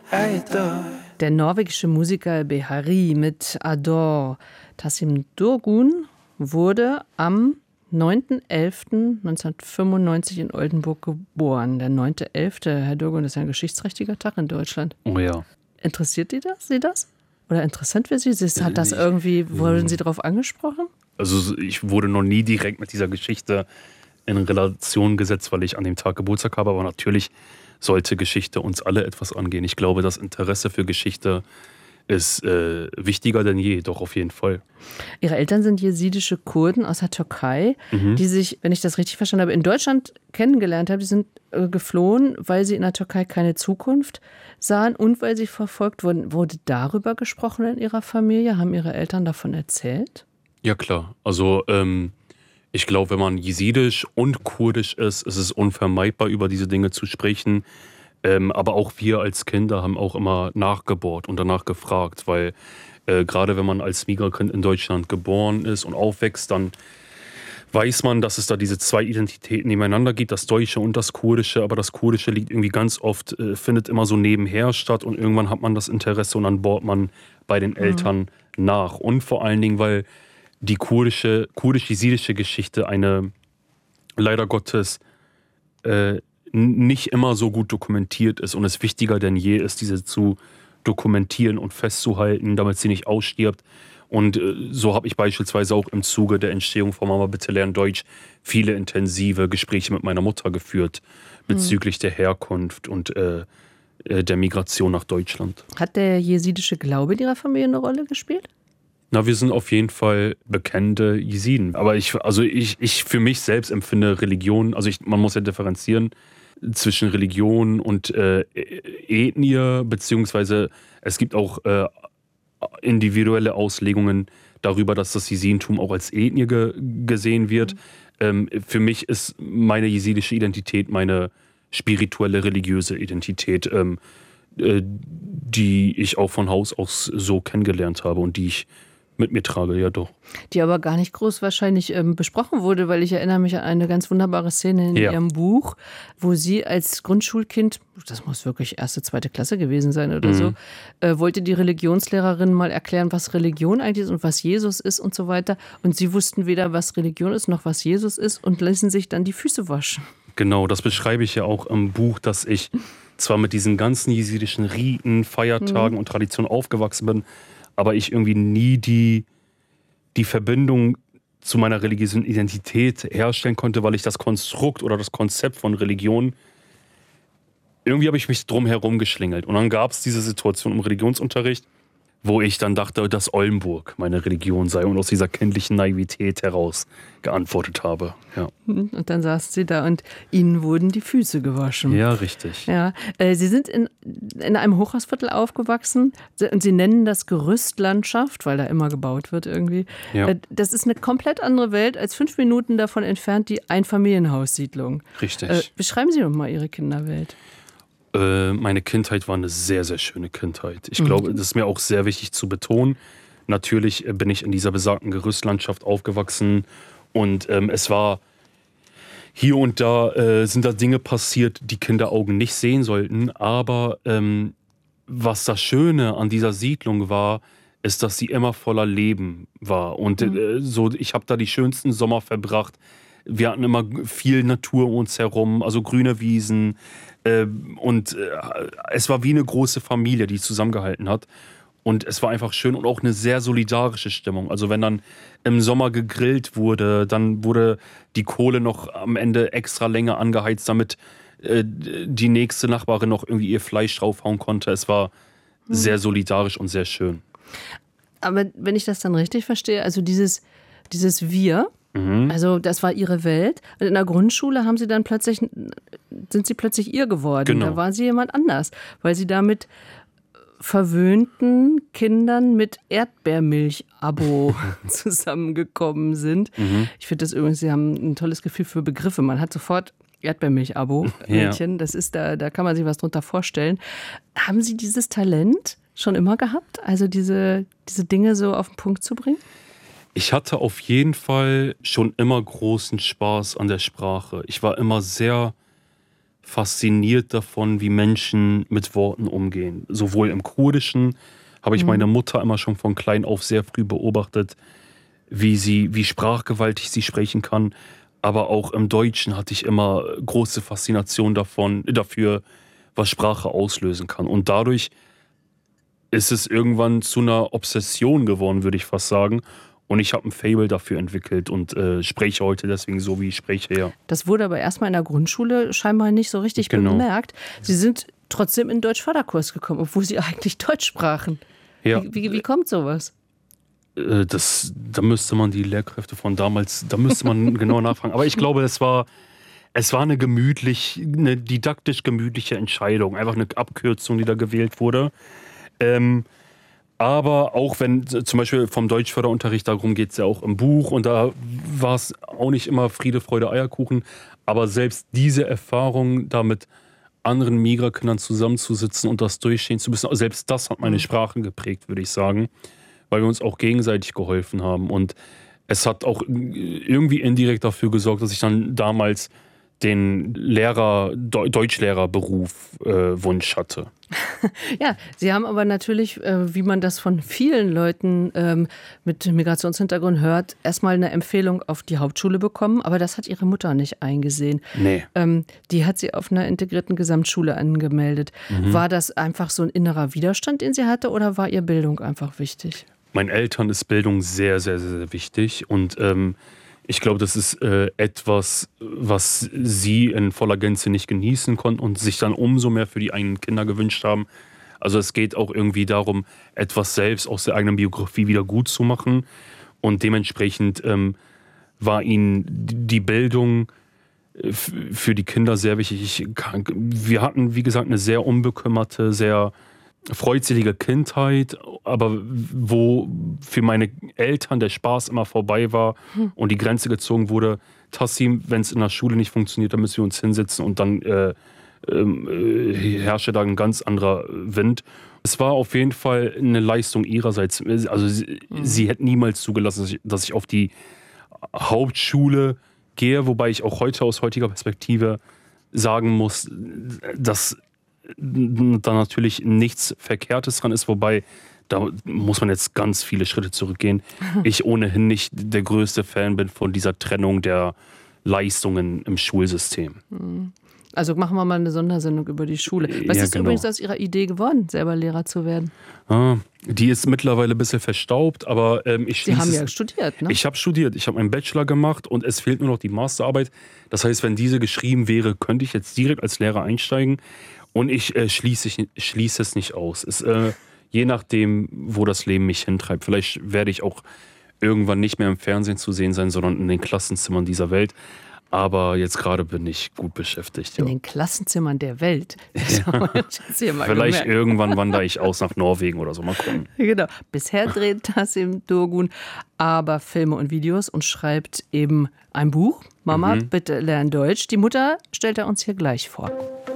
Der norwegische Musiker Behari mit Adore. Tassim Durgun wurde am 9.11.1995 in Oldenburg geboren. Der 9.11., Herr Durgun, ist ein geschichtsträchtiger Tag in Deutschland. Oh ja. Interessiert Sie das? Oder interessant für Sie? Hat das irgendwie, wurden Sie darauf angesprochen? Also ich wurde noch nie direkt mit dieser Geschichte in Relation gesetzt, weil ich an dem Tag Geburtstag habe, aber natürlich sollte Geschichte uns alle etwas angehen. Ich glaube, das Interesse für Geschichte ist wichtiger denn je, doch auf jeden Fall. Ihre Eltern sind jesidische Kurden aus der Türkei, die sich, wenn ich das richtig verstanden habe, in Deutschland kennengelernt haben. Die sind geflohen, weil sie in der Türkei keine Zukunft sahen und weil sie verfolgt wurden. Wurde darüber gesprochen in Ihrer Familie? Haben Ihre Eltern davon erzählt? Ja klar, also ich glaube, wenn man jesidisch und kurdisch ist, ist es unvermeidbar, über diese Dinge zu sprechen. Aber auch wir als Kinder haben auch immer nachgebohrt und danach gefragt, weil gerade wenn man als Migrant in Deutschland geboren ist und aufwächst, dann weiß man, dass es da diese zwei Identitäten nebeneinander gibt, das Deutsche und das Kurdische, aber das Kurdische liegt irgendwie ganz oft, findet immer so nebenher statt und irgendwann hat man das Interesse und dann bohrt man bei den Eltern nach. Und vor allen Dingen, weil die kurdisch-jesidische Geschichte eine leider Gottes nicht immer so gut dokumentiert ist und es wichtiger denn je ist, diese zu dokumentieren und festzuhalten, damit sie nicht ausstirbt. Und so habe ich beispielsweise auch im Zuge der Entstehung von Mama bitte lernen Deutsch viele intensive Gespräche mit meiner Mutter geführt bezüglich der Herkunft und der Migration nach Deutschland. Hat der jesidische Glaube in Ihrer Familie eine Rolle gespielt? Na, wir sind auf jeden Fall bekannte Jesiden. Aber ich für mich selbst empfinde Religion, man muss ja differenzieren zwischen Religion und Ethnie, beziehungsweise es gibt auch individuelle Auslegungen darüber, dass das Jesidentum auch als Ethnie gesehen wird. Für mich ist meine jesidische Identität meine spirituelle, religiöse Identität, die ich auch von Haus aus so kennengelernt habe und die ich mit mir trage, ja doch. Die aber gar nicht groß wahrscheinlich besprochen wurde, weil ich erinnere mich an eine ganz wunderbare Szene in Ihrem Buch, wo Sie als Grundschulkind, das muss wirklich 1., 2. Klasse gewesen sein oder so, wollte die Religionslehrerin mal erklären, was Religion eigentlich ist und was Jesus ist und so weiter. Und Sie wussten weder, was Religion ist, noch was Jesus ist und ließen sich dann die Füße waschen. Genau, das beschreibe ich ja auch im Buch, dass ich zwar mit diesen ganzen jesidischen Riten, Feiertagen und Traditionen aufgewachsen bin, aber ich irgendwie nie die Verbindung zu meiner religiösen Identität herstellen konnte, weil ich das Konstrukt oder das Konzept von Religion, irgendwie habe ich mich drum herum geschlingelt. Und dann gab es diese Situation im Religionsunterricht, wo ich dann dachte, dass Oldenburg meine Religion sei und aus dieser kindlichen Naivität heraus geantwortet habe. Ja. Und dann saßen Sie da und Ihnen wurden die Füße gewaschen. Ja, richtig. Ja, Sie sind in einem Hochhausviertel aufgewachsen und Sie nennen das Gerüstlandschaft, weil da immer gebaut wird irgendwie. Ja. Das ist eine komplett andere Welt, als 5 Minuten davon entfernt die Einfamilienhaussiedlung. Richtig. Beschreiben Sie doch mal Ihre Kinderwelt. Meine Kindheit war eine sehr, sehr schöne Kindheit. Ich glaube, das ist mir auch sehr wichtig zu betonen. Natürlich bin ich in dieser besagten Gerüstlandschaft aufgewachsen und es war hier und da sind da Dinge passiert, die Kinderaugen nicht sehen sollten. Aber was das Schöne an dieser Siedlung war, ist, dass sie immer voller Leben war. Und ich habe da die schönsten Sommer verbracht. Wir hatten immer viel Natur um uns herum, also grüne Wiesen. Und es war wie eine große Familie, die zusammengehalten hat. Und es war einfach schön und auch eine sehr solidarische Stimmung. Also wenn dann im Sommer gegrillt wurde, dann wurde die Kohle noch am Ende extra länger angeheizt, damit die nächste Nachbarin noch irgendwie ihr Fleisch draufhauen konnte. Es war sehr solidarisch und sehr schön. Aber wenn ich das dann richtig verstehe, also dieses Wir, also das war Ihre Welt. Und in der Grundschule sind Sie plötzlich ihr geworden. Genau. Da war sie jemand anders, weil Sie da mit verwöhnten Kindern mit Erdbeermilch-Abo zusammengekommen sind. Ich finde das übrigens, Sie haben ein tolles Gefühl für Begriffe. Man hat sofort Erdbeermilch-Abo, Mädchen. Das ist, da kann man sich was drunter vorstellen. Haben Sie dieses Talent schon immer gehabt? Also diese Dinge so auf den Punkt zu bringen? Ich hatte auf jeden Fall schon immer großen Spaß an der Sprache. Ich war immer sehr fasziniert davon, wie Menschen mit Worten umgehen. Sowohl im Kurdischen habe ich meine Mutter immer schon von klein auf sehr früh beobachtet, wie sprachgewaltig sie sprechen kann. Aber auch im Deutschen hatte ich immer große Faszination dafür, was Sprache auslösen kann. Und dadurch ist es irgendwann zu einer Obsession geworden, würde ich fast sagen. Und ich habe ein Faible dafür entwickelt und spreche heute deswegen so, wie ich spreche, ja. Das wurde aber erstmal in der Grundschule scheinbar nicht so richtig bemerkt. Sie sind trotzdem in Deutsch-Förderkurs gekommen, obwohl Sie eigentlich Deutsch sprachen. Ja. Wie kommt sowas? Da müsste man die Lehrkräfte von damals, da müsste man genau nachfragen. Aber ich glaube, es war eine didaktisch gemütliche Entscheidung. Einfach eine Abkürzung, die da gewählt wurde. Aber auch wenn zum Beispiel vom Deutschförderunterricht, darum geht es ja auch im Buch und da war es auch nicht immer Friede, Freude, Eierkuchen. Aber selbst diese Erfahrung, da mit anderen Migra-Kindern zusammenzusitzen und das durchstehen zu müssen, selbst das hat meine Sprache geprägt, würde ich sagen. Weil wir uns auch gegenseitig geholfen haben. Und es hat auch irgendwie indirekt dafür gesorgt, dass ich dann damals den Deutschlehrerberuf Wunsch hatte. Ja, Sie haben aber natürlich, wie man das von vielen Leuten mit Migrationshintergrund hört, erstmal eine Empfehlung auf die Hauptschule bekommen, aber das hat Ihre Mutter nicht eingesehen. Nee. Die hat Sie auf einer integrierten Gesamtschule angemeldet. War das einfach so ein innerer Widerstand, den sie hatte, oder war ihr Bildung einfach wichtig? Meinen Eltern ist Bildung sehr, sehr, sehr wichtig und ich glaube, das ist etwas, was sie in voller Gänze nicht genießen konnten und sich dann umso mehr für die eigenen Kinder gewünscht haben. Also es geht auch irgendwie darum, etwas selbst aus der eigenen Biografie wieder gut zu machen. Und dementsprechend war ihnen die Bildung für die Kinder sehr wichtig. Wir hatten, wie gesagt, eine sehr unbekümmerte, sehr freudselige Kindheit, aber wo für meine Eltern der Spaß immer vorbei war und die Grenze gezogen wurde, Tassim, wenn es in der Schule nicht funktioniert, dann müssen wir uns hinsetzen und dann herrschte da ein ganz anderer Wind. Es war auf jeden Fall eine Leistung ihrerseits. Also sie hätten niemals zugelassen, dass ich auf die Hauptschule gehe, wobei ich auch heute aus heutiger Perspektive sagen muss, dass da natürlich nichts Verkehrtes dran ist, wobei da muss man jetzt ganz viele Schritte zurückgehen. Ich ohnehin nicht der größte Fan bin von dieser Trennung der Leistungen im Schulsystem. Also machen wir mal eine Sondersendung über die Schule. Was ist übrigens aus Ihrer Idee geworden, selber Lehrer zu werden? Die ist mittlerweile ein bisschen verstaubt, aber Sie haben ja studiert, ne? Ich habe studiert, ich habe meinen Bachelor gemacht und es fehlt nur noch die Masterarbeit. Das heißt, wenn diese geschrieben wäre, könnte ich jetzt direkt als Lehrer einsteigen. Und ich schließe es nicht aus. Je nachdem, wo das Leben mich hintreibt. Vielleicht werde ich auch irgendwann nicht mehr im Fernsehen zu sehen sein, sondern in den Klassenzimmern dieser Welt. Aber jetzt gerade bin ich gut beschäftigt. In den Klassenzimmern der Welt? Vielleicht irgendwann wandere ich aus nach Norwegen oder so. Mal gucken. Genau. Bisher dreht Tassim Durgun aber Filme und Videos und schreibt eben ein Buch. Mama, bitte lern Deutsch. Die Mutter stellt er uns hier gleich vor.